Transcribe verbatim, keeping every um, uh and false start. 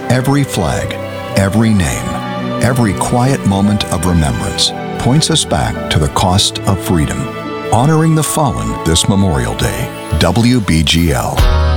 Every flag, every name, every quiet moment of remembrance points us back to the cost of freedom. Honoring the fallen this Memorial Day. W B G L.